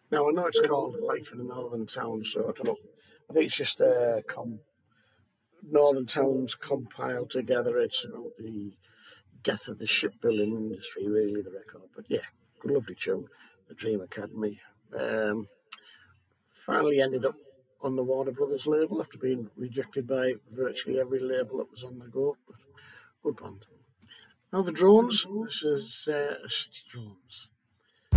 Now, I know it's called Life in a Northern Town, so I don't know. I think it's just Northern Towns compiled together. It's about the death of the shipbuilding industry, really, the record. But yeah, good, lovely tune. The Dream Academy. Um, Finally ended up on the Warner Brothers label after being rejected by virtually every label that was on the go. But good band. Now, the Drones. This is City Drones.